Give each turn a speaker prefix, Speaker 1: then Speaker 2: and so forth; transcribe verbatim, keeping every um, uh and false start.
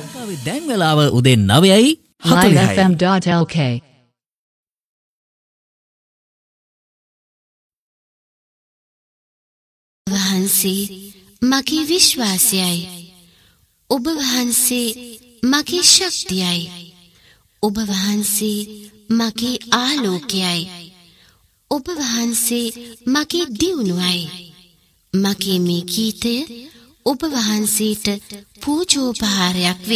Speaker 1: දැන් වෙලාව උදේ නවයයි
Speaker 2: live f m dot l k
Speaker 3: වහන්සේ මගේ විශ්වාසයයි. ඔබ වහන්සේ මගේ ශක්තියයි. ඔබ වහන්සේ මගේ ආලෝකයයි. ඔබ වහන්සේ මගේ දියුණුවයි. මගේ මේ ගීතය ඔබ වහන්සේට පූජෝපහාරයක් වේ.